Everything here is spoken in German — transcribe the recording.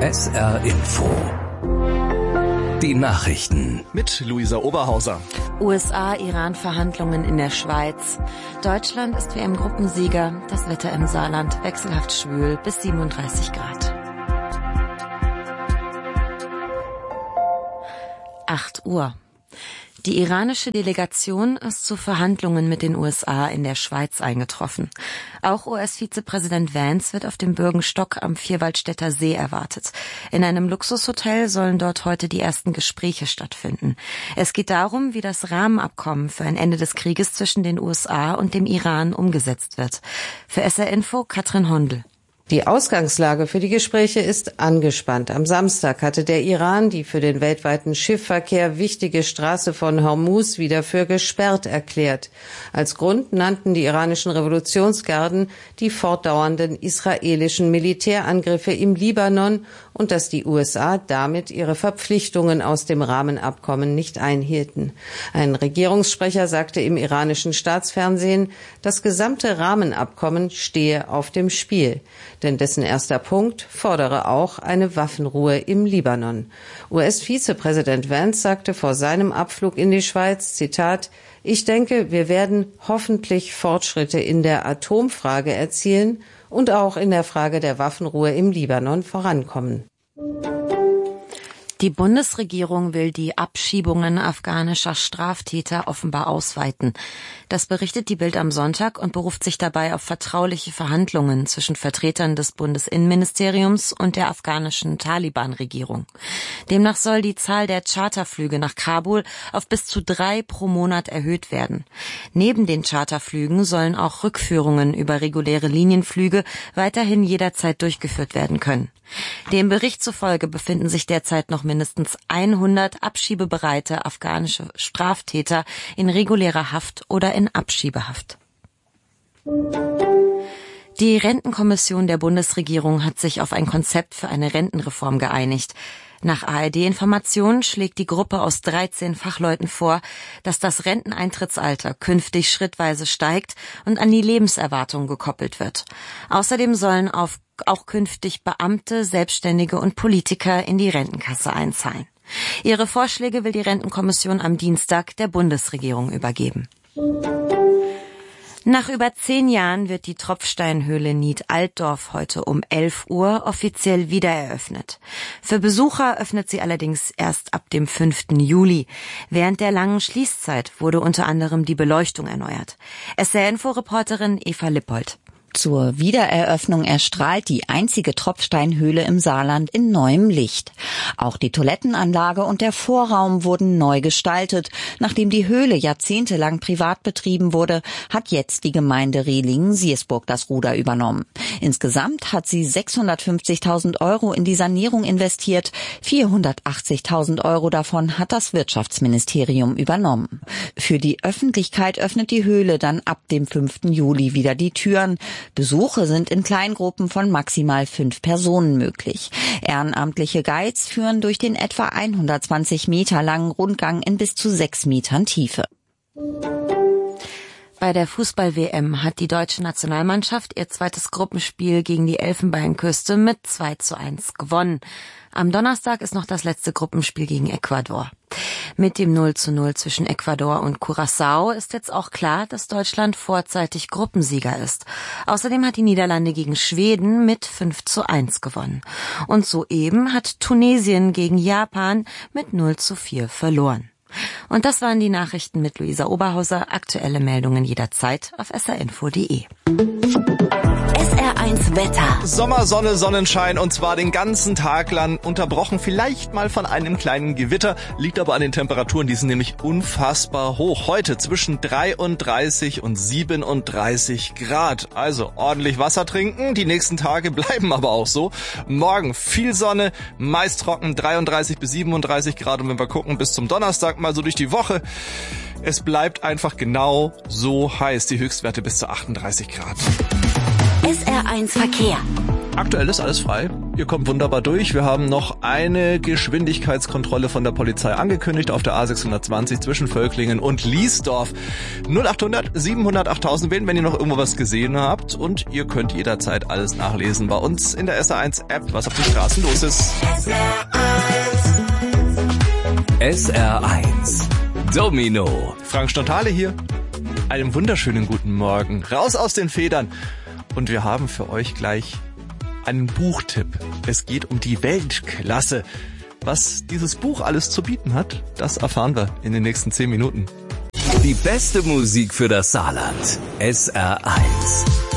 SR Info. Die Nachrichten mit Luisa Oberhauser. USA-Iran-Verhandlungen in der Schweiz. Deutschland ist WM-Gruppensieger. Das Wetter im Saarland wechselhaft schwül bis 37 Grad. 8 Uhr. Die iranische Delegation ist zu Verhandlungen mit den USA in der Schweiz eingetroffen. Auch US-Vizepräsident Vance wird auf dem Bürgenstock am Vierwaldstätter See erwartet. In einem Luxushotel sollen dort heute die ersten Gespräche stattfinden. Es geht darum, wie das Rahmenabkommen für ein Ende des Krieges zwischen den USA und dem Iran umgesetzt wird. Für SR Info Katrin Hondel. Die Ausgangslage für die Gespräche ist angespannt. Am Samstag hatte der Iran die für den weltweiten Schiffverkehr wichtige Straße von Hormuz wieder für gesperrt erklärt. Als Grund nannten die iranischen Revolutionsgarden die fortdauernden israelischen Militärangriffe im Libanon und dass die USA damit ihre Verpflichtungen aus dem Rahmenabkommen nicht einhielten. Ein Regierungssprecher sagte im iranischen Staatsfernsehen, das gesamte Rahmenabkommen stehe auf dem Spiel. Denn dessen erster Punkt fordere auch eine Waffenruhe im Libanon. US-Vizepräsident Vance sagte vor seinem Abflug in die Schweiz, Zitat, ich denke, wir werden hoffentlich Fortschritte in der Atomfrage erzielen und auch in der Frage der Waffenruhe im Libanon vorankommen. Die Bundesregierung will die Abschiebungen afghanischer Straftäter offenbar ausweiten. Das berichtet die Bild am Sonntag und beruft sich dabei auf vertrauliche Verhandlungen zwischen Vertretern des Bundesinnenministeriums und der afghanischen Taliban-Regierung. Demnach soll die Zahl der Charterflüge nach Kabul auf bis zu 3 pro Monat erhöht werden. Neben den Charterflügen sollen auch Rückführungen über reguläre Linienflüge weiterhin jederzeit durchgeführt werden können. Dem Bericht zufolge befinden sich derzeit noch mindestens 100 abschiebebereite afghanische Straftäter in regulärer Haft oder in Abschiebehaft. Die Rentenkommission der Bundesregierung hat sich auf ein Konzept für eine Rentenreform geeinigt. Nach ARD-Informationen schlägt die Gruppe aus 13 Fachleuten vor, dass das Renteneintrittsalter künftig schrittweise steigt und an die Lebenserwartung gekoppelt wird. Außerdem sollen auch künftig Beamte, Selbstständige und Politiker in die Rentenkasse einzahlen. Ihre Vorschläge will die Rentenkommission am Dienstag der Bundesregierung übergeben. Nach über 10 Jahren wird die Tropfsteinhöhle Nied-Altdorf heute um 11 Uhr offiziell wieder eröffnet. Für Besucher öffnet sie allerdings erst ab dem 5. Juli. Während der langen Schließzeit wurde unter anderem die Beleuchtung erneuert. SR-Info-Reporterin Eva Lippold. Zur Wiedereröffnung erstrahlt die einzige Tropfsteinhöhle im Saarland in neuem Licht. Auch die Toilettenanlage und der Vorraum wurden neu gestaltet. Nachdem die Höhle jahrzehntelang privat betrieben wurde, hat jetzt die Gemeinde Rehlingen-Siersburg das Ruder übernommen. Insgesamt hat sie 650.000 Euro in die Sanierung investiert. 480.000 Euro davon hat das Wirtschaftsministerium übernommen. Für die Öffentlichkeit öffnet die Höhle dann ab dem 5. Juli wieder die Türen. Besuche sind in Kleingruppen von maximal 5 Personen möglich. Ehrenamtliche Guides führen durch den etwa 120 Meter langen Rundgang in bis zu 6 Metern Tiefe. Bei der Fußball-WM hat die deutsche Nationalmannschaft ihr zweites Gruppenspiel gegen die Elfenbeinküste mit 2:1 gewonnen. Am Donnerstag ist noch das letzte Gruppenspiel gegen Ecuador. Mit dem 0:0 zwischen Ecuador und Curaçao ist jetzt auch klar, dass Deutschland vorzeitig Gruppensieger ist. Außerdem hat die Niederlande gegen Schweden mit 5:1 gewonnen. Und soeben hat Tunesien gegen Japan mit 0:4 verloren. Und das waren die Nachrichten mit Luisa Oberhauser. Aktuelle Meldungen jederzeit auf srinfo.de. SR1 Wetter. Sommersonne, Sonnenschein und zwar den ganzen Tag lang, unterbrochen vielleicht mal von einem kleinen Gewitter, liegt aber an den Temperaturen, die sind nämlich unfassbar hoch. Heute zwischen 33 und 37 Grad. Also ordentlich Wasser trinken, die nächsten Tage bleiben aber auch so. Morgen viel Sonne, meist trocken, 33 bis 37 Grad und wenn wir gucken bis zum Donnerstag mal so durch die Woche, es bleibt einfach genau so heiß, die Höchstwerte bis zu 38 Grad. SR1 Verkehr. Aktuell ist alles frei. Ihr kommt wunderbar durch. Wir haben noch eine Geschwindigkeitskontrolle von der Polizei angekündigt auf der A620 zwischen Völklingen und Liesdorf. 0800 700 8000 wählen, wenn ihr noch irgendwo was gesehen habt. Und ihr könnt jederzeit alles nachlesen bei uns in der SR1-App, was auf den Straßen los ist. SR1 Domino. Frank Stontale hier. Einen wunderschönen guten Morgen. Raus aus den Federn. Und wir haben für euch gleich einen Buchtipp. Es geht um die Weltklasse. Was dieses Buch alles zu bieten hat, das erfahren wir in den nächsten 10 Minuten. Die beste Musik für das Saarland. SR1.